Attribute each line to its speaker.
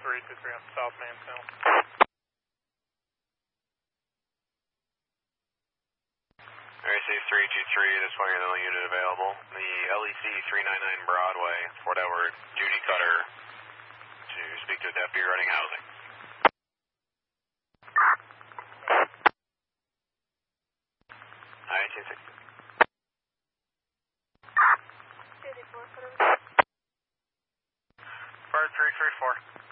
Speaker 1: 323 on South Mansfield.
Speaker 2: RAC 323, this one, you're the only unit available. The LEC 399 Broadway, Fort Edward, Judy Cutter, to speak to a deputy running housing. Hi, 26.
Speaker 1: 5334.